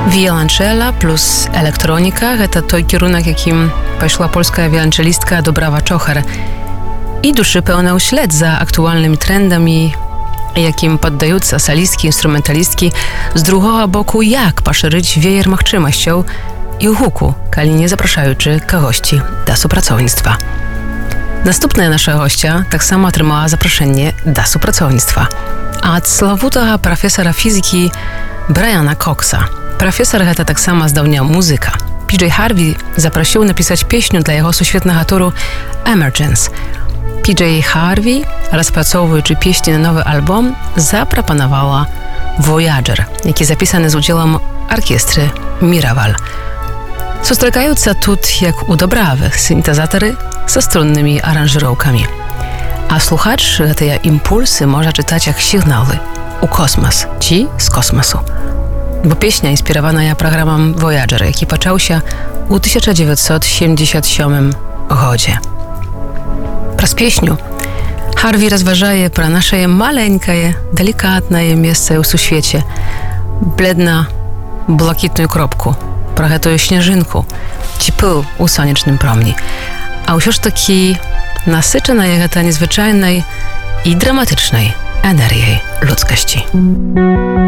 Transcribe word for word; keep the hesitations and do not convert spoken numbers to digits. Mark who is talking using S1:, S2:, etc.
S1: Wiolonczela plus elektronika – to той kierunek, jakim poszła polska wiolonczelistka Dobrawa Czochar. I duszy pełna śled za aktualnymi trendami, jakim poddająca solistki, instrumentalistki z drugiego boku jak poszerzyć wiejer możliwością i huku, kali nie zapraszaючи gości do współpracownictwa. Następna nasza gościa tak samo otrzymała zaproszenie do współpracownictwa. A od sławutego profesora fizyki Briana Coxa. Profesor to tak samo zdawnia muzyka. P J Harvey zaprosił napisać pieśń dla jego świetnego toru Emergence. P J Harvey, rozpracowując pieśni na nowy album, zaproponowała Voyager, jaki zapisany z udziałem orkiestry Miraval. Sustrzegające тут jak u Dobrawy syntezatory ze strunnymi aranżerowkami. A słuchacz te impulsy może czytać jak sygnały u kosmos, ci z kosmosu. Bo pieśnia inspirowana jest programem Voyager, jaki począł się u tysiąc dziewięćset siedemdziesiątym siódmym godzie. Przez pieśniu Harvey rozważaje pro nasze maleńkie, delikatne miejsce w świecie, bledna, błękitną kropku, pro tę śnieżynku, ci pył u słonecznym promni. A już taki nasycona jest ta niezwyczajnej i dramatycznej energii ludzkości.